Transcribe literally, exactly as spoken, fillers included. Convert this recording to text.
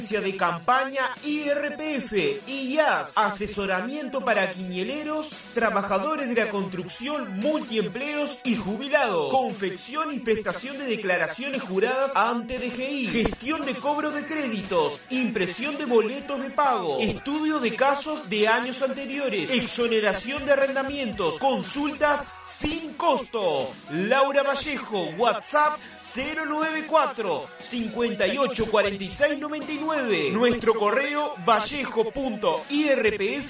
de campaña I R P F, I A S, asesoramiento para quiñeleros, trabajadores de la construcción, multiempleos y jubilados, confección y prestación de declaraciones juradas ante D G I, gestión de cobro de créditos, impresión de boletos de pago, estudio de casos de años anteriores, exoneración de arrendamientos, consultas sin costo. Laura Vallejo, WhatsApp cero nueve cuatro, cincuenta y ocho cuarenta y seis noventa y nueve. Nuestro correo vallejo punto i r p f